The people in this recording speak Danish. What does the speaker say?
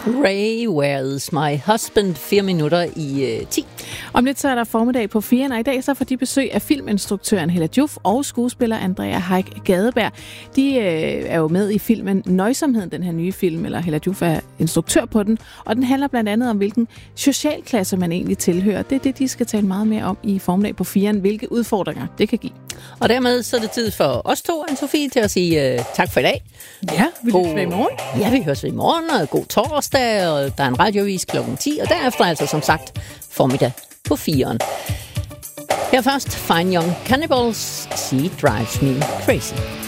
Ray, Where is my husband? 4 minutter i 10. Om lidt så er der formiddag på 4'eren, og i dag så får de besøg af filminstruktøren Hella Joof og skuespiller Andrea Heick Gadeberg. De er jo med i filmen Nøjsomheden, den her nye film, eller Hella Joof er instruktør på den, og den handler blandt andet om, hvilken socialklasse man egentlig tilhører. Det er det, de skal tale meget mere om i formiddag på 4'eren, hvilke udfordringer det kan give. Og dermed så er det tid for os to, Anne-Sophie, til at sige tak for i dag. Ja, vi høres i morgen. Ja, vi høres i morgen, og god torsdag, og der er en radiovis kl. 10, og derefter altså som sagt formiddag på 4'eren. Her først Fine Young Cannibals, She Drives Me Crazy.